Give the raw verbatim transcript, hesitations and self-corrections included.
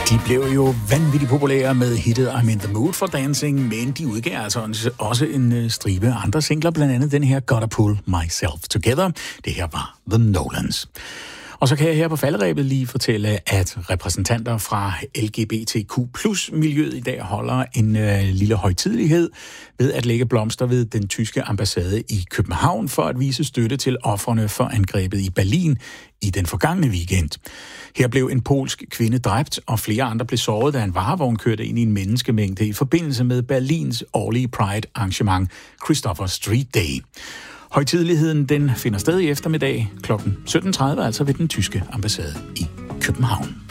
De blev jo vanvittigt populære med hittet I'm in the mood for dancing, men de udgav altså også en stribe andre singler, blandt andet den her Gotta Pull Myself Together. Det her var The Nolans. Og så kan jeg her på falderebet lige fortælle, at repræsentanter fra L G B T Q plus miljøet i dag holder en øh, lille højtidelighed ved at lægge blomster ved den tyske ambassade i København for at vise støtte til ofrene for angrebet i Berlin i den forgangne weekend. Her blev en polsk kvinde dræbt, og flere andre blev såret, da en varevogn kørte ind i en menneskemængde i forbindelse med Berlins årlige Pride-arrangement Christopher Street Day. Højtideligheden den finder sted i eftermiddag kl. sytten tredive, altså ved den tyske ambassade i København.